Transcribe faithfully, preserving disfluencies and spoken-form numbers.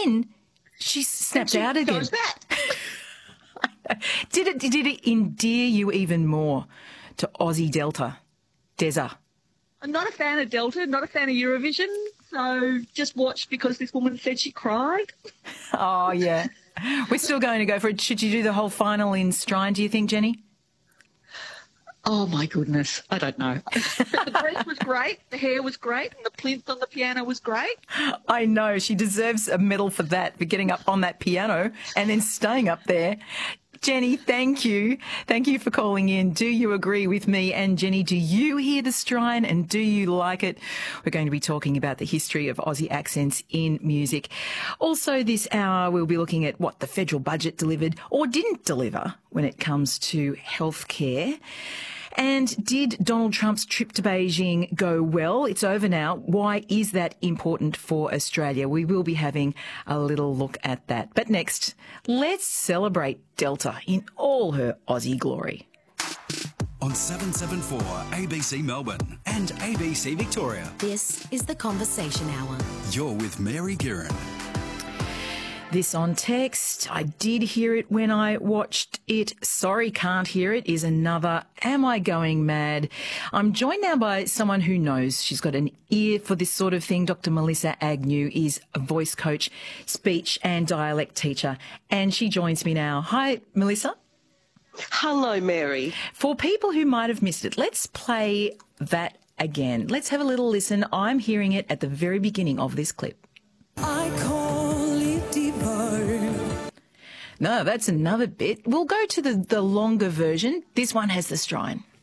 then she snapped she out again. goes back. Did it, did it endear you even more to Aussie Delta, Deza? I'm not a fan of Delta, not a fan of Eurovision, so just watched because this woman said she cried. Oh, yeah. We're still going to go for it. Should you do the whole final in Strine, do you think, Jenny? Oh, my goodness. I don't know. The dress was great, the hair was great, and the plinth on the piano was great. I know. She deserves a medal for that, for getting up on that piano and then staying up there. Jenny, thank you. Thank you for calling in. Do you agree with me? And Jenny, do you hear the Strine and do you like it? We're going to be talking about the history of Aussie accents in music. Also this hour, we'll be looking at what the federal budget delivered or didn't deliver when it comes to healthcare. And did Donald Trump's trip to Beijing go well? It's over now. Why is that important for Australia? We will be having a little look at that. But next, let's celebrate Delta in all her Aussie glory. On seven seventy-four A B C Melbourne and A B C Victoria. This is The Conversation Hour. You're with Mary Guerin. This on text. I did hear it when I watched it. Sorry, can't hear it is another. Am I going mad? I'm joined now by someone who knows. She's got an ear for this sort of thing. Doctor Melissa Agnew is a voice coach, speech and dialect teacher, and she joins me now. Hi, Melissa. Hello, Mary. For people who might have missed it, let's play that again. Let's have a little listen. I'm hearing it at the very beginning of this clip. I call it divine. No, that's another bit. We'll go to the, the longer version. This one has the Strine.